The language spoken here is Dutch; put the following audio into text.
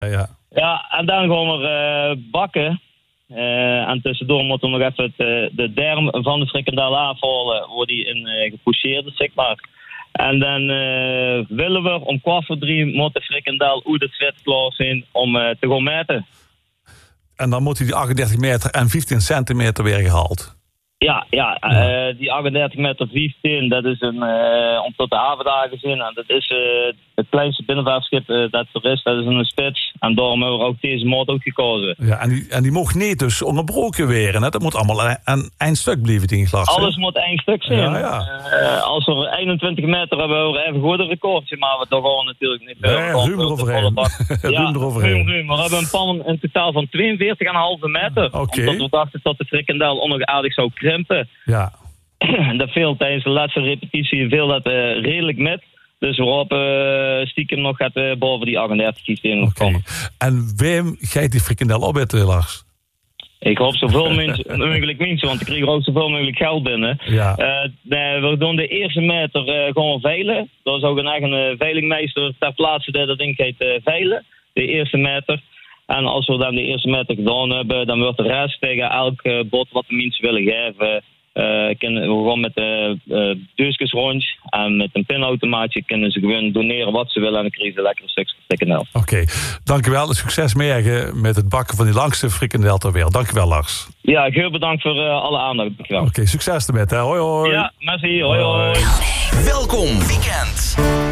Ja, en dan gaan we bakken. En tussendoor moeten we nog even de derm van de frikandel afhalen, waar die in gepoucheerd is, zeg maar. En dan willen we om 2:15 moet de frikandel uit het vet klaar zijn om te gaan meten. En dan moet hij die 38 meter en 15 centimeter weer gehaald. Ja, die 38 meter 15, dat is om tot de havendagen zijn. En dat is het kleinste binnenvaartschip dat er is. Dat is een spits. En daarom hebben we ook deze moot ook gekozen. Ja, en die mocht niet dus onderbroken worden. Hè? Dat moet allemaal een stuk blijven in glas. Alles moet één stuk zijn. Ja. Als we 21 meter hebben, we even goed een recordje. Maar we toch gewoon natuurlijk niet. Ruim eroverheen. Ruim. We hebben een pan in totaal van 42,5 meter. Okay. Omdat we dachten dat de frikandel onaardig zou krimpen. Ja. Dat viel tijdens de laatste repetitie dat redelijk met. Dus waarop stiekem nog gaat boven die 38 systeem komen. En wem gaat die frikandel opeten, Lars? Ik hoop zoveel mogelijk mensen, want ik krijg er ook zoveel mogelijk geld binnen. Ja. We doen de eerste meter gewoon veilen. Er is ook een eigen veilingmeester ter plaatse die dat ding gaat veilen. De eerste meter. En als we dan de eerste meter gedaan hebben, dan wordt de rest tegen elk bod wat de mensen willen geven. Kunnen we gewoon met de deurtjes rond en met een pinautomaatje kunnen ze gewoon doneren wat ze willen en dan krijgen ze lekker een stukje frikandel. Oké, dankjewel. Succes morgen met het bakken van die langste frikandel ter wereld. Dankjewel, Lars. Ja, heel bedankt voor alle aandacht. Oké, succes ermee. Hoi, hoi. Ja, merci. Hoi. Welkom, weekend.